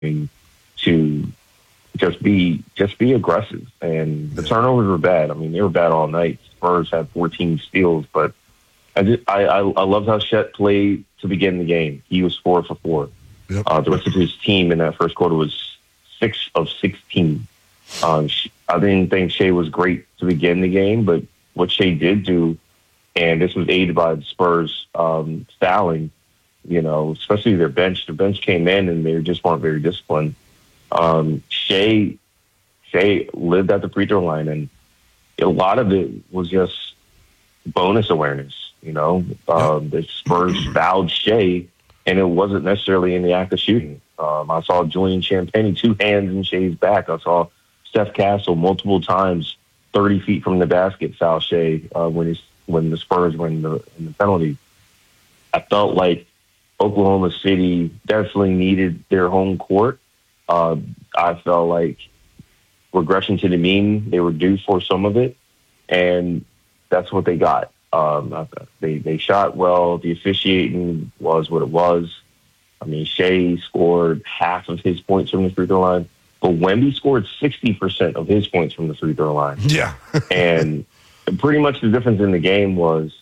to just be aggressive. And the turnovers were bad. I mean, they were bad all night. Spurs had 14 steals, but I loved how Chet played to begin the game. He was 4 for 4. Yep. The rest of his team in that first quarter was 6 of 16. I didn't think Shea was great to begin the game, but what Shea did do, and this was aided by the Spurs fouling, especially their bench. The bench came in and they just weren't very disciplined. Shea lived at the free throw line, and a lot of it was just bonus awareness. The Spurs fouled Shea, and it wasn't necessarily in the act of shooting. I saw Julian Champagnie 2 hands in Shea's back. I saw Steph Castle multiple times 30 feet from the basket foul Shea when the Spurs were in the penalty. I felt like Oklahoma City definitely needed their home court. I felt like regression to the mean, they were due for some of it, and that's what they got. They shot well. The officiating was what it was. I mean, Shea scored half of his points from the free throw line, but Wemby scored 60% of his points from the free throw line. Yeah. And pretty much the difference in the game was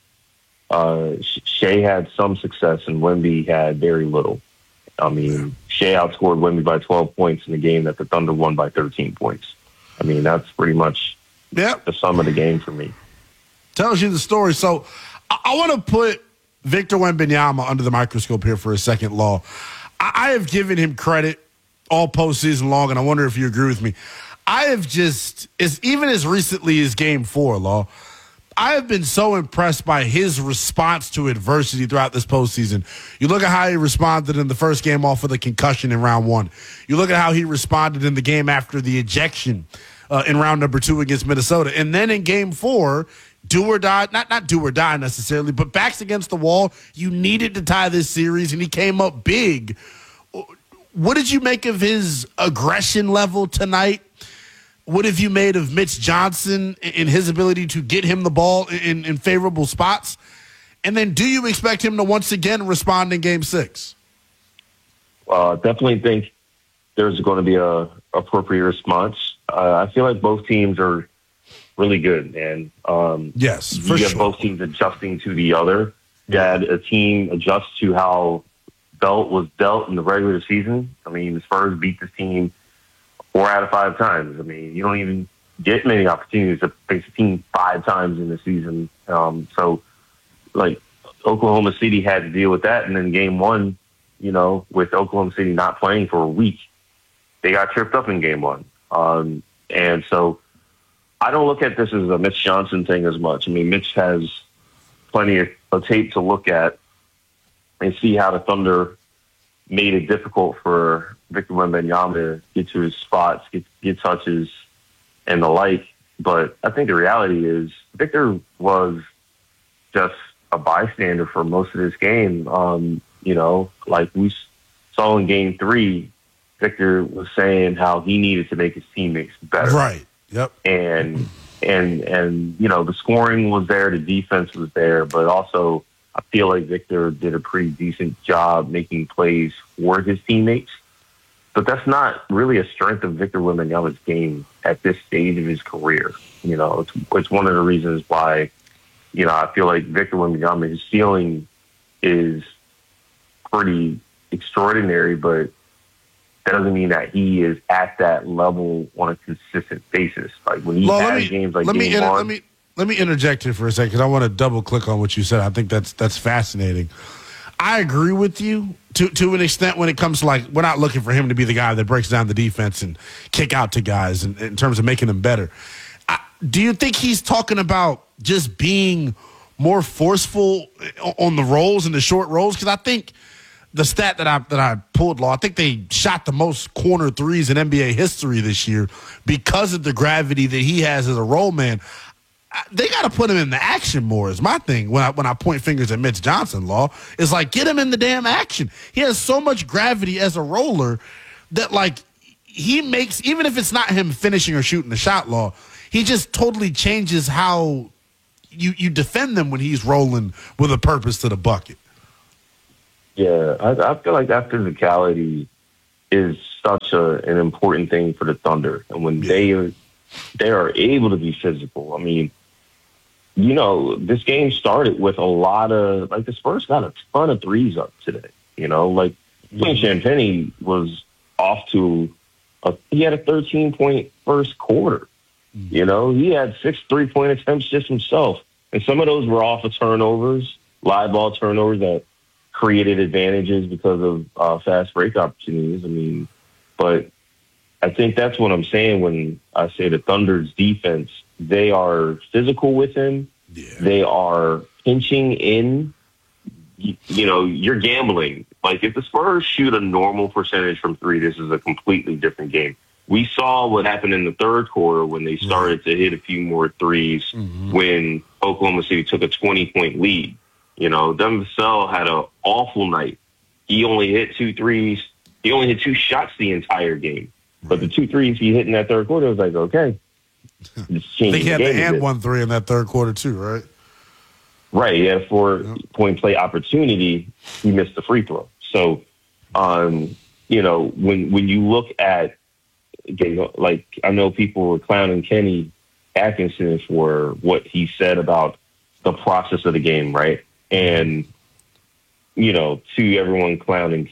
Shea had some success and Wemby had very little. I mean, Shea outscored Wemby by 12 points in a game that the Thunder won by 13 points. I mean, that's pretty much the sum of the game for me. Tells you the story. So I want to put Victor Wembanyama under the microscope here for a second, Law. I have given him credit all postseason long, and I wonder if you agree with me. I have even as recently as Game 4, Law, I have been so impressed by his response to adversity throughout this postseason. You look at how he responded in the first game off of the concussion in round 1. You look at how he responded in the game after the ejection in round number 2 against Minnesota. And then in Game 4, do or die, not do or die necessarily, but backs against the wall. You needed to tie this series, and he came up big. What did you make of his aggression level tonight? What have you made of Mitch Johnson and his ability to get him the ball in favorable spots? And then do you expect him to once again respond in Game 6? Well, I definitely think there's going to be a appropriate response. I feel like both teams are really good, and yes, you have both teams adjusting to the other. You had a team adjust to how Belt was dealt in the regular season. I mean, the Spurs beat this team 4 out of 5 times. I mean, you don't even get many opportunities to face a team 5 times in the season. So, like, Oklahoma City had to deal with that. And then Game 1, with Oklahoma City not playing for a week, they got tripped up in Game 1. And so I don't look at this as a Mitch Johnson thing as much. I mean, Mitch has plenty of tape to look at and see how the Thunder made it difficult for Victor Wembanyama to get to his spots, get touches, and the like. But I think the reality is Victor was just a bystander for most of this game. Like we saw in Game 3, Victor was saying how he needed to make his teammates better. Right. Yep. And the scoring was there, the defense was there, but also I feel like Victor did a pretty decent job making plays for his teammates. But that's not really a strength of Victor Wembanyama's game at this stage of his career. It's one of the reasons why, I feel like Victor Wembanyama, his ceiling is pretty extraordinary, but that doesn't mean that he is at that level on a consistent basis. Like when he has games like Game 1. Let me interject here for a second because I want to double click on what you said. I think that's fascinating. I agree with you to an extent when it comes to, like, we're not looking for him to be the guy that breaks down the defense and kick out to guys in terms of making them better. Do you think he's talking about just being more forceful on the rolls and the short rolls? Because I think the stat that I pulled, Law, I think they shot the most corner threes in NBA history this year because of the gravity that he has as a roll man. They got to put him in the action more is my thing when I point fingers at Mitch Johnson, Law. Is like, get him in the damn action. He has so much gravity as a roller that, like, he makes, even if it's not him finishing or shooting the shot, Law, he just totally changes how you defend them when he's rolling with a purpose to the bucket. Yeah, I feel like that physicality is such an important thing for the Thunder. And when they are able to be physical, I mean, this game started with a lot of, like, the Spurs got a ton of threes up today. Like, Champagnie was off to he had a 13-point first quarter. He had 6 3-point attempts just himself. And some of those were off of turnovers, live ball turnovers that created advantages because of fast break opportunities. I mean, but I think that's what I'm saying when I say the Thunder's defense, they are physical with him. Yeah. They are pinching in. You're gambling. Like, if the Spurs shoot a normal percentage from three, this is a completely different game. We saw what happened in the third quarter when they started to hit a few more threes when Oklahoma City took a 20-point lead. Devin Vassell had an awful night. He only hit 2 threes. He only hit 2 shots the entire game. But the 2 threes he hit in that third quarter, was like, okay. I think he had to add 1 3 in that third quarter too, right? Right. He had a 4-point play opportunity. He missed the free throw. So, when you look at, like, I know people were clowning Kenny Atkinson for what he said about the process of the game, right? And, to everyone clowning